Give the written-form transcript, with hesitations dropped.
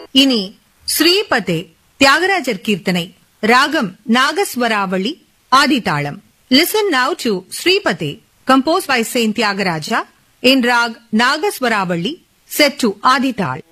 இனி ஸ்ரீபதே தியாகராஜர் கீர்த்தனை, ராகம் நாகஸ்வராவளி, ஆதிதாளம். Listen now to Sripate, composed by Saint Tyagaraja in rag Nagaswaravali, set to Adital.